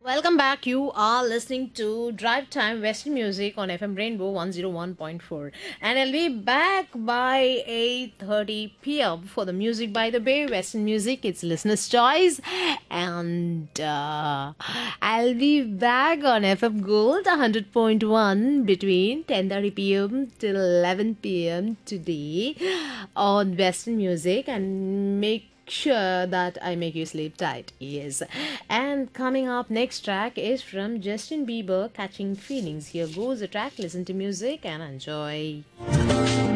Welcome back. You are listening to Drive Time Western Music on FM Rainbow 101.4. And I'll be back by 8:30 p.m. for the Music by the Bay. Western Music, it's listener's choice. And I'll be back on FM Gold 100.1 between 10:30 p.m. till 11 p.m. today on Western Music, and make sure that I make you sleep tight. Yes. And coming up, next track is from Justin Bieber, Catching Feelings. Here goes the track. Listen to music and enjoy.